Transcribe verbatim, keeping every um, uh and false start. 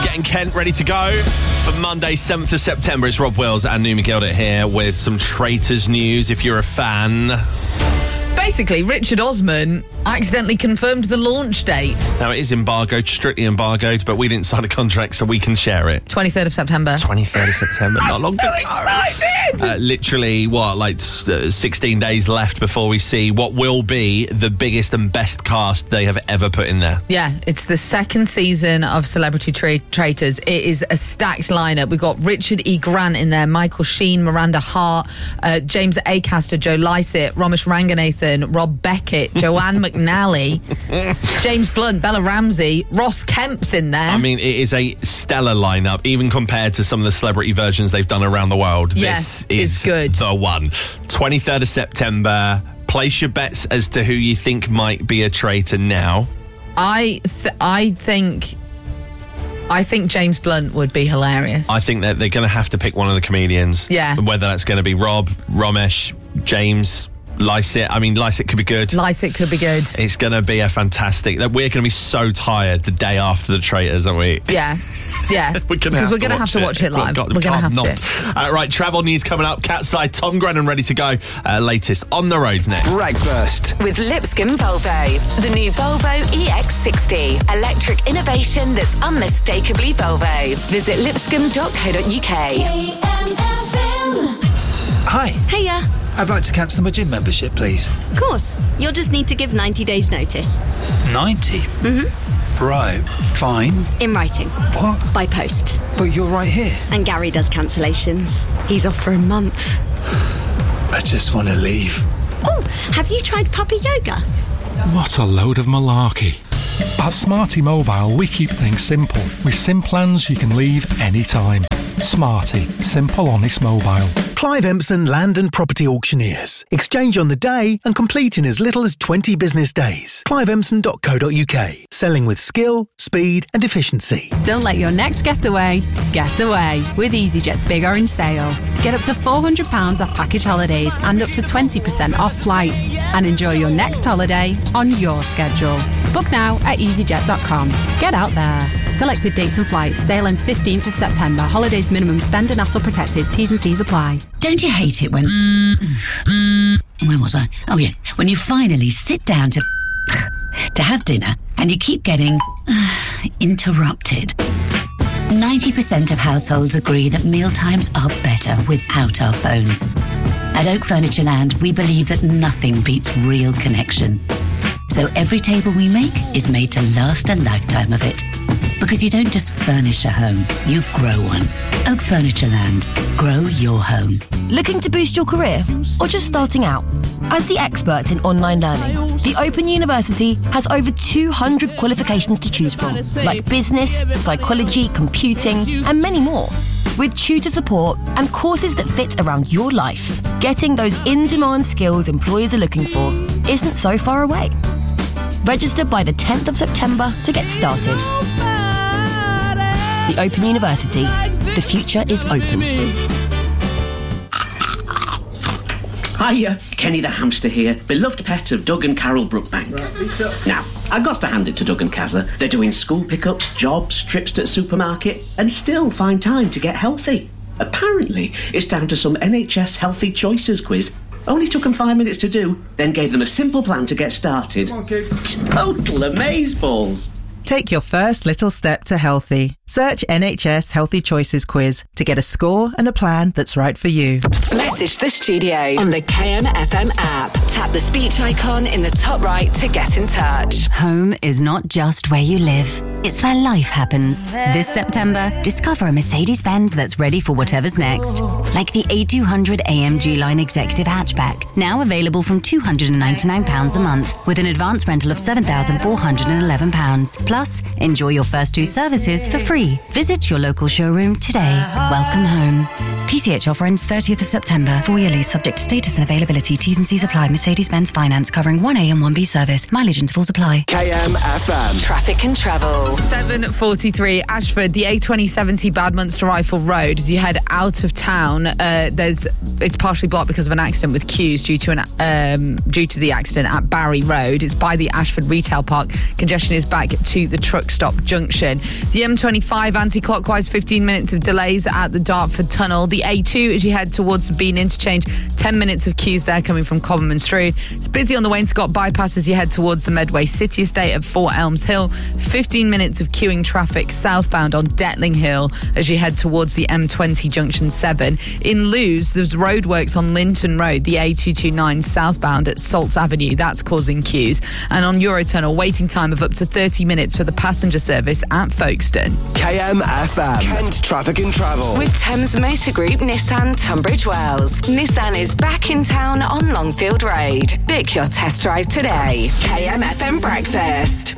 Jet and Kent ready to go for Monday, seventh of September. It's Rob Wills and Numa Gildet here with some Traitors news if you're a fan. Basically, Richard Osman accidentally confirmed the launch date. Now, it is embargoed, strictly embargoed, but we didn't sign a contract, so we can share it. twenty-third of September. twenty-third of September. Not I'm long so to go. excited! Uh, literally, what, like uh, sixteen days left before we see what will be the biggest and best cast they have ever put in there. Yeah, it's the second season of Celebrity Tra- Traitors. It is a stacked lineup. We've got Richard E. Grant in there, Michael Sheen, Miranda Hart, uh, James Acaster, Joe Lycett, Ramesh Ranganathan, Rob Beckett, Joanne McNally, James Blunt, Bella Ramsey, Ross Kemp's in there. I mean, it is a stellar lineup, even compared to some of the celebrity versions they've done around the world. Yeah, this is it's good. The one. twenty-third of September. Place your bets as to who you think might be a traitor now. I th- I think I think James Blunt would be hilarious. I think that they're going to have to pick one of the comedians. Yeah. Whether that's going to be Rob, Ramesh, James, Lycett. I mean, Lycett could be good. Lycett could be good. It's going to be a fantastic... We're going to be so tired the day after the Traitors, aren't we? Yeah. Yeah. we're going to Because we're going to have to watch it live. God, we're going to have not. to. Uh, right, travel news coming up. Catside, Tom Grennan ready to go. Uh, latest on the roads next. Breakfast with Lipscomb Volvo. The new Volvo E X sixty. Electric innovation that's unmistakably Volvo. Visit lipscomb dot co dot uk. Hi. Hiya. I'd like to cancel my gym membership, please. Of course. You'll just need to give ninety days notice. ninety? Mm-hmm. Right, fine. In writing. What? By post. But you're right here. And Gary does cancellations. He's off for a month. I just want to leave. Oh, have you tried puppy yoga? What a load of malarkey. At Smarty Mobile, we keep things simple. With SIM plans you can leave anytime. Smarty. Simple, honest mobile. Clive Empson Land and Property Auctioneers. Exchange on the day and complete in as little as twenty business days. clive empson dot co dot uk. Selling with skill, speed and efficiency. Don't let your next getaway get away with EasyJet's Big Orange Sale. Get up to four hundred pounds off package holidays and up to twenty percent off flights. And enjoy your next holiday on your schedule. Book now at easy jet dot com. Get out there. Selected dates and flights. Sale ends fifteenth of September. Holidays minimum spend and hassle protected. T's and C's apply. Don't you hate it when... Where was I? Oh, yeah. When you finally sit down to... to have dinner and you keep getting... interrupted. ninety percent of households agree that mealtimes are better without our phones. At Oak Furniture Land, we believe that nothing beats real connection. So every table we make is made to last a lifetime of it. Because you don't just furnish a home, you grow one. Oak Furniture Land. Grow your home. Looking to boost your career? Or just starting out? As the experts in online learning, the Open University has over two hundred qualifications to choose from, like business, psychology, computing, and many more. With tutor support and courses that fit around your life, getting those in-demand skills employers are looking for isn't so far away. Register by the tenth of September to get started. The Open University. The future is open. Hiya, Kenny the hamster here, beloved pet of Doug and Carol Brookbank. Right, now, I've got to hand it to Doug and Kazza. They're doing school pickups, jobs, trips to the supermarket, and still find time to get healthy. Apparently, it's down to some N H S Healthy Choices quiz. Only took them five minutes to do, then gave them a simple plan to get started. Come on, kids. Total amazeballs. Take your first little step to healthy. Search N H S Healthy Choices quiz to get a score and a plan that's right for you. Message the studio on the K M F M app. Tap the speech icon in the top right to get in touch. Home is not just where you live. It's where life happens. This September, discover a Mercedes-Benz that's ready for whatever's next. Like the A two hundred A M G Line Executive Hatchback, now available from two hundred ninety-nine pounds a month with an advance rental of seven thousand four hundred eleven pounds. Plus, enjoy your first two services for free. Visit your local showroom today. Welcome home. P C H offer ends thirtieth of September. Four-year lease subject to status and availability. T's and C's apply. Mercedes-Benz Finance covering one A and one B service. Mileage intervals apply. K M F M. Traffic and travel. seven forty-three, Ashford, the A twenty seventy Badminster Rifle Road. As you head out of town, uh, there's it's partially blocked because of an accident with queues due to an um, due to the accident at Barry Road. It's by the Ashford Retail Park. Congestion is back to the truck stop junction. The M twenty-five anti-clockwise, fifteen minutes of delays at the Dartford Tunnel. The A two as you head towards the Bean Interchange, ten minutes of queues there coming from Cobham and Strood. It's busy on the Wainscott bypass as you head towards the Medway City Estate at Fort Elms Hill. fifteen minutes of queuing traffic southbound on Detling Hill as you head towards the M twenty junction seven. In Lewes, there's roadworks on Linton Road, the A two twenty-nine southbound at Salts Avenue. That's causing queues. And on Eurotunnel, waiting time of up to thirty minutes for the passenger service at Folkestone. K M F M. Kent Traffic and Travel. With Thames Motor Group Nissan Tunbridge Wells. Nissan is back in town on Longfield Road. Book your test drive today. K M F M Breakfast.